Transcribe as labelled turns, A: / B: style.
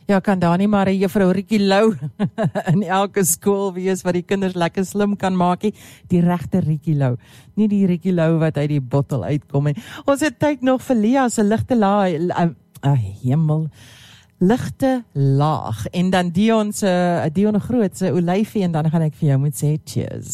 A: Ja, kan daar nie maar 'n juffrou Rikkie Lou in elke skool wees wat die kinders lekker slim kan maak nie. Die regte Rikkie Lou, nie die Rikkie Lou wat uit die bottel uitkom. En ons het tyd nog vir Lia se ligte hemel, ligte laag. En dan Dion Groot se olyfie en dan gaan ek vir jou moet sê cheers.